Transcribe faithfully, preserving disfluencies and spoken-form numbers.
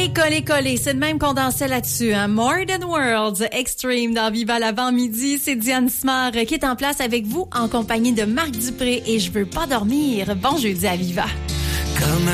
Collé, collé, collé. C'est de même qu'on dansait là-dessus. Hein? More Than Worlds, Extreme dans Viva l'avant-midi. C'est Diane Smart qui est en place avec vous en compagnie de Marc Dupré et Je veux pas dormir. Bon jeudi à Viva. Comme